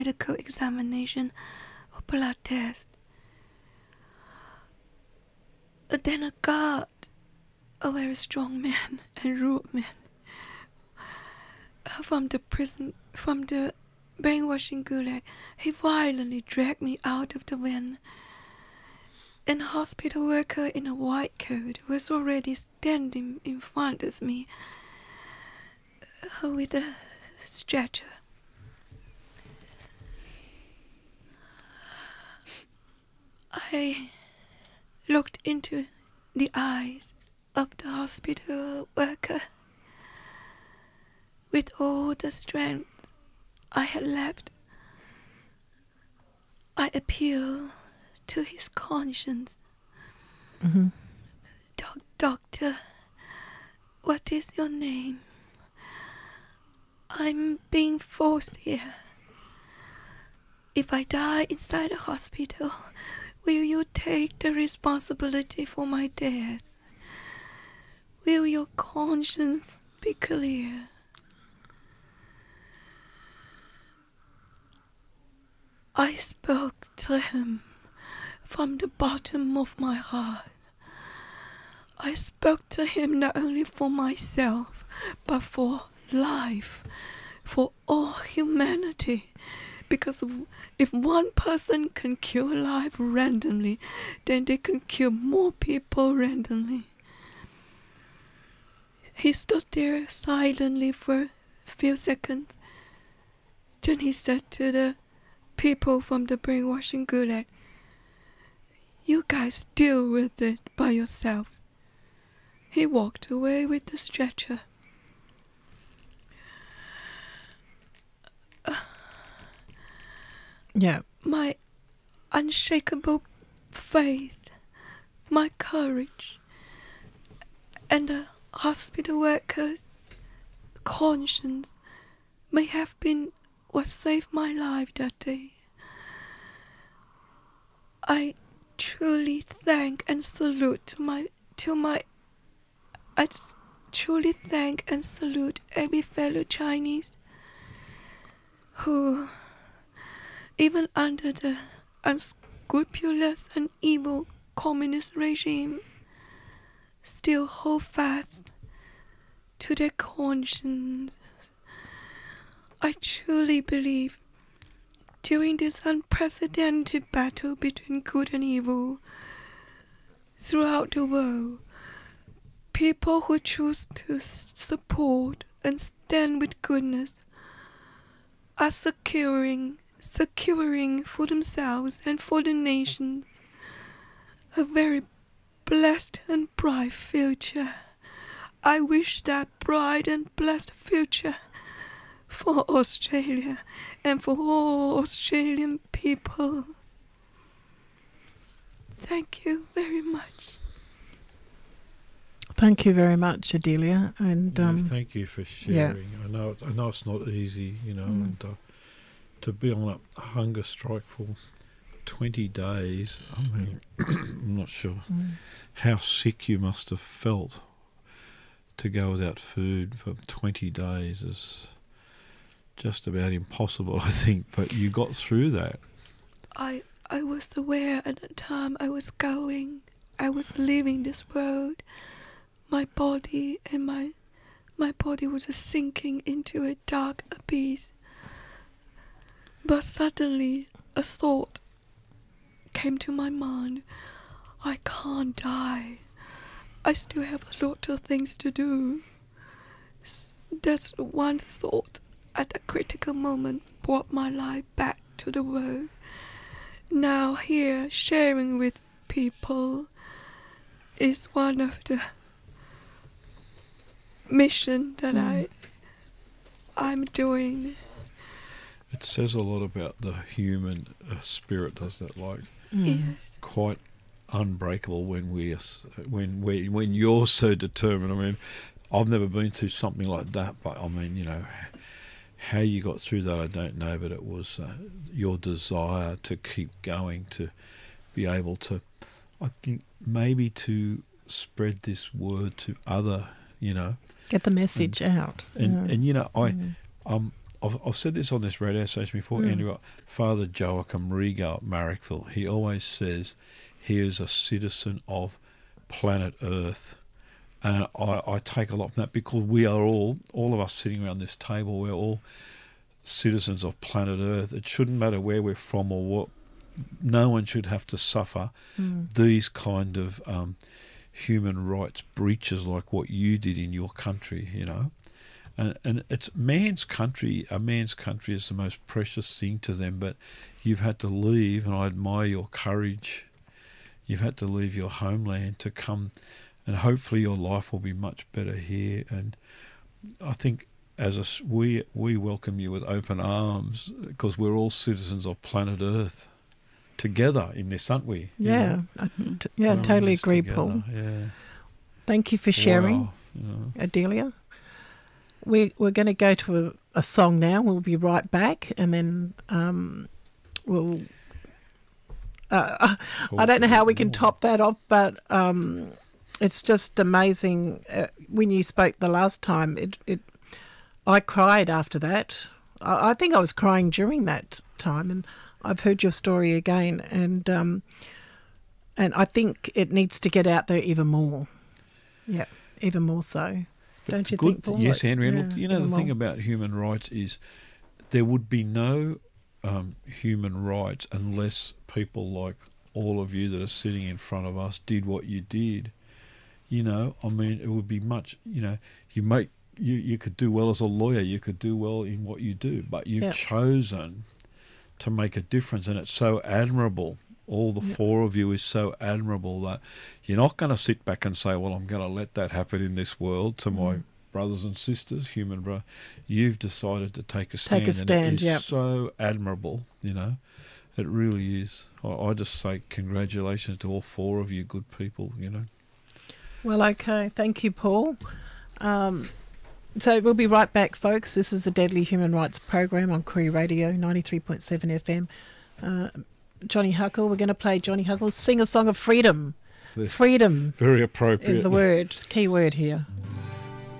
medical examination or blood test. Then a guard, a very strong man and rude man, from the prison, from the brainwashing gulag, he violently dragged me out of the van. And a hospital worker in a white coat was already standing in front of me with a stretcher. I looked into the eyes of the hospital worker. With all the strength I had left, I appealed to his conscience. Mm-hmm. Doctor, what is your name? I'm being forced here. If I die inside a hospital, will you take the responsibility for my death? Will your conscience be clear? I spoke to him from the bottom of my heart. I spoke to him not only for myself, but for life, for all humanity. Because if one person can kill a life randomly, then they can kill more people randomly. He stood there silently for a few seconds. Then he said to the people from the brainwashing gulag, "You guys deal with it by yourselves." He walked away with the stretcher. Yeah. My unshakable faith, my courage, and the hospital workers' conscience may have been what saved my life that day. I truly thank and salute I truly thank and salute every fellow Chinese who, even under the unscrupulous and evil communist regime, still hold fast to their conscience. I truly believe during this unprecedented battle between good and evil throughout the world, people who choose to support and stand with goodness are securing for themselves and for the nation a very blessed and bright future. I wish that bright and blessed future for Australia and for all Australian people. Thank you very much. Thank you very much, Adelia. And thank you for sharing. Yeah. I know it's not easy, and to be on a hunger strike for 20 days. I mean, I'm not sure how sick you must have felt to go without food for 20 days is just about impossible, I think, but you got through that. I was aware at the time I was leaving this world. My body was sinking into a dark abyss. But suddenly a thought came to my mind. I can't die. I still have a lot of things to do. That's one thought at a critical moment brought my life back to the world. Now here, sharing with people is one of the mission that I'm doing. It says a lot about the human spirit, does that? Yes. Quite unbreakable when you're so determined. I mean, I've never been through something like that, but I mean, how you got through that, I don't know, but it was your desire to keep going, to be able to, I think, maybe to spread this word to other, get the message out. And I've said this on this radio station before, Andrew. Father Joachim Riga at Marrickville, he always says he is a citizen of planet Earth. And I take a lot from that, because we are all of us sitting around this table, we're all citizens of planet Earth. It shouldn't matter where we're from or what. No one should have to suffer these kind of human rights breaches like what you did in your country, you know. And it's man's country. A man's country is the most precious thing to them, but you've had to leave, and I admire your courage. You've had to leave your homeland to come, and hopefully your life will be much better here. And I think we welcome you with open arms, because we're all citizens of planet Earth together in this, aren't we? Yeah, I totally agree, together, Paul. Yeah. Thank you for sharing, Wow, you know. Adelia. We're going to go to a song now. We'll be right back, and then we'll... I don't know how we can top that off, but it's just amazing. When you spoke the last time, I cried after that. I think I was crying during that time, and I've heard your story again, and I think it needs to get out there even more. Yeah, even more so. Don't you think, Paul? Yes, Henry. And Yeah, look, you know, the even thing more. about human rights is there would be no human rights unless people like all of you that are sitting in front of us did what you did. You know, I mean, it would be much, you know, you could do well as a lawyer, you could do well in what you do, but you've chosen to make a difference, and it's so admirable. All the four of you is so admirable that you're not going to sit back and say, well, I'm going to let that happen in this world to my brothers and sisters, human brother. You've decided to take a stand. Take a stand, and it is yep. so admirable, you know. It really is. I just say congratulations to all four of you good people, you know. Well, okay. Thank you, Paul. So we'll be right back, folks. This is the Deadly Human Rights Program on Koori Radio, 93.7 FM. Johnny Huckle, we're going to play Johnny Huckle sing a song of freedom. Freedom Very appropriate. is the word, key word here.